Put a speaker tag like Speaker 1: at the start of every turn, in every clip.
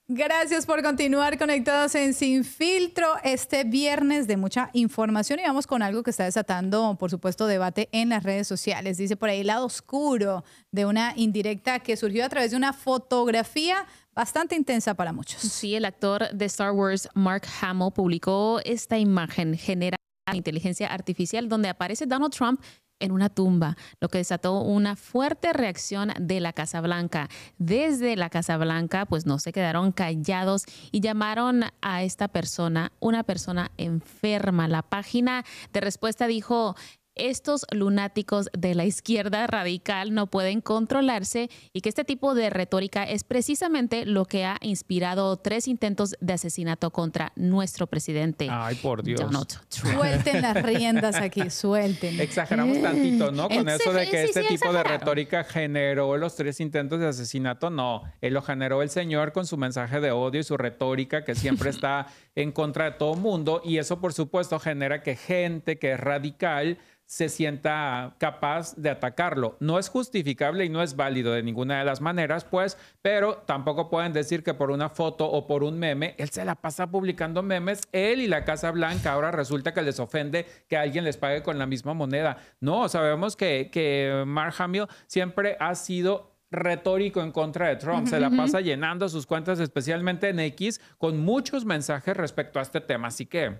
Speaker 1: Gracias por continuar conectados en Sin Filtro este viernes de mucha información y vamos con algo que está desatando, por supuesto, debate en las redes sociales. Dice por ahí el lado oscuro de una indirecta que surgió a través de una fotografía bastante intensa para muchos.
Speaker 2: Sí, el actor de Star Wars, Mark Hamill, publicó esta imagen generada por inteligencia artificial donde aparece Donald Trump en una tumba, lo que desató una fuerte reacción de la Casa Blanca. Desde la Casa Blanca, pues no se quedaron callados y llamaron a esta persona una persona enferma. La página de respuesta dijo: estos lunáticos de la izquierda radical no pueden controlarse y que este tipo de retórica es precisamente lo que ha inspirado 3 intentos de asesinato contra nuestro presidente.
Speaker 3: Ay, por Dios.
Speaker 2: Donald Trump.
Speaker 1: Suelten las riendas aquí, suelten.
Speaker 3: Exageramos tantito, ¿no? Con eso de que este tipo de
Speaker 2: exageraron.
Speaker 3: retórica generó los 3 intentos de asesinato. No, él lo generó el señor con su mensaje de odio y su retórica que siempre está en contra de todo mundo. Y eso, por supuesto, genera que gente que es radical se sienta capaz de atacarlo. No es justificable y no es válido de ninguna de las maneras, pues, pero tampoco pueden decir que por una foto o por un meme, él se la pasa publicando memes, él y la Casa Blanca, ahora resulta que les ofende que alguien les pague con la misma moneda. No, sabemos que Mark Hamill siempre ha sido retórico en contra de Trump. Se la pasa llenando sus cuentas, especialmente en X, con muchos mensajes respecto a este tema. Así que...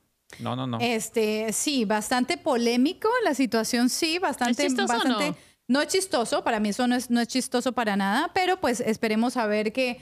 Speaker 3: No.
Speaker 1: Sí, bastante polémico la situación, sí, bastante...
Speaker 2: ¿Es chistoso
Speaker 1: bastante,
Speaker 2: o no?
Speaker 1: No es chistoso, para mí eso no es chistoso para nada, pero pues esperemos a ver que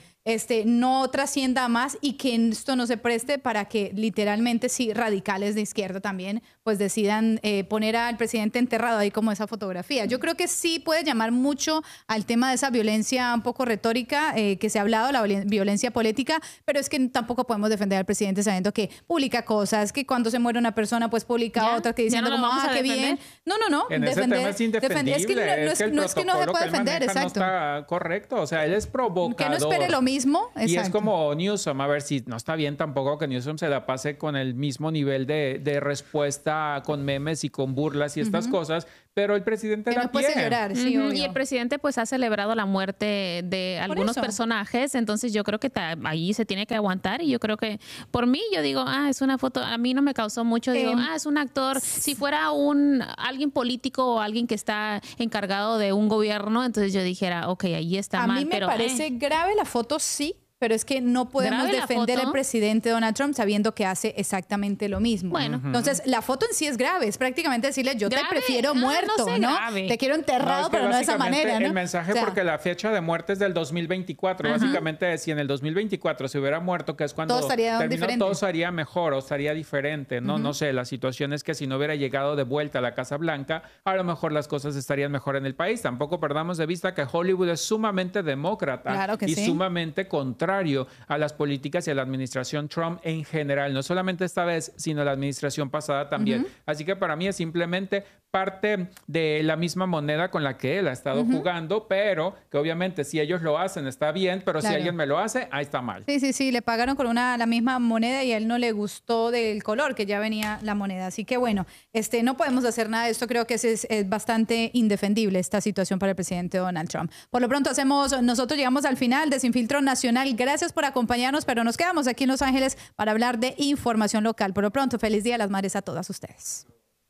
Speaker 1: no trascienda más y que esto no se preste para que literalmente sí radicales de izquierda también pues decidan poner al presidente enterrado ahí como esa fotografía. Yo creo que sí puede llamar mucho al tema de esa violencia un poco retórica que se ha hablado, la violencia política, pero es que tampoco podemos defender al presidente sabiendo que publica cosas, que cuando se muere una persona pues publica otras que diciendo como, qué bien. No.
Speaker 3: En ese tema es indefendible.
Speaker 1: Es que no se puede defender, exacto.
Speaker 3: No está correcto, o sea, él es provocador.
Speaker 1: Que no espere lo mismo. Exacto.
Speaker 3: Y es como Newsom, a ver si no está bien tampoco que Newsom se la pase con el mismo nivel de respuesta con memes y con burlas y estas cosas, pero el presidente
Speaker 1: no puede llorar, sí, obvio.
Speaker 2: Y el presidente pues ha celebrado la muerte de algunos personajes, entonces yo creo que ahí se tiene que aguantar y yo creo que por mí yo digo, es una foto, a mí no me causó mucho, digo, es un actor, si fuera alguien político o alguien que está encargado de un gobierno, entonces yo dijera, ok, ahí está mal.
Speaker 1: A mí me parece grave la foto, sí, pero es que no podemos defender al presidente Donald Trump sabiendo que hace exactamente lo mismo.
Speaker 2: Bueno.
Speaker 1: Entonces, la foto en sí es grave. Es prácticamente decirle, yo te prefiero muerto, ¿no? Te quiero enterrado, pero no de esa manera, ¿no?
Speaker 3: El mensaje, porque la fecha de muerte es del 2024. Básicamente, si en el 2024 se hubiera muerto, que es cuando
Speaker 1: todo estaría diferente.
Speaker 3: Todo estaría mejor o estaría diferente, ¿no? No sé, la situación es que si no hubiera llegado de vuelta a la Casa Blanca, a lo mejor las cosas estarían mejor en el país. Tampoco perdamos de vista que Hollywood es sumamente demócrata sumamente contrario a las políticas y a la administración Trump en general, no solamente esta vez, sino la administración pasada también. Así que para mí es simplemente parte de la misma moneda con la que él ha estado jugando, pero que obviamente si ellos lo hacen está bien, pero si alguien me lo hace, ahí está mal.
Speaker 1: Sí, le pagaron con la misma moneda y a él no le gustó del color que ya venía la moneda. Así que bueno, no podemos hacer nada de esto. Creo que es bastante indefendible esta situación para el presidente Donald Trump. Por lo pronto nosotros llegamos al final de Sin Filtro Nacional. Gracias por acompañarnos, pero nos quedamos aquí en Los Ángeles para hablar de información local. Por lo pronto, feliz Día de las Madres a todas ustedes.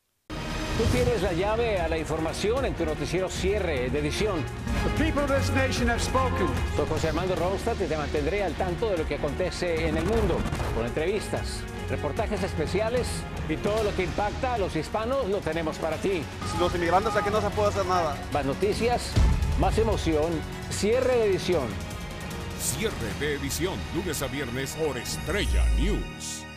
Speaker 4: Tú tienes la llave a la información en tu noticiero cierre de edición.
Speaker 5: The people of this nation have spoken.
Speaker 4: Soy José Armando Ronstadt y te mantendré al tanto de lo que acontece en el mundo, con entrevistas, reportajes especiales y todo lo que impacta a los hispanos lo tenemos para ti.
Speaker 5: Los inmigrantes aquí no se puede hacer nada.
Speaker 4: Más noticias, más emoción, cierre de edición.
Speaker 6: Cierre de edición, lunes a viernes por Estrella News.